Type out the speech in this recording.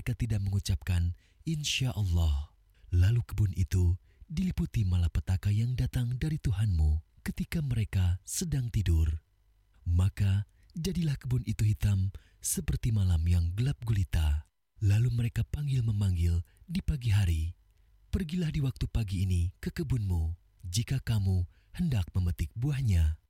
mereka tidak mengucapkan insya Allah. Lalu kebun itu diliputi malapetaka yang datang dari Tuhanmu ketika mereka sedang tidur. Maka jadilah kebun itu hitam seperti malam yang gelap gulita. Lalu mereka panggil-memanggil di pagi hari, "Pergilah di waktu pagi ini ke kebunmu, jika kamu hendak memetik buahnya."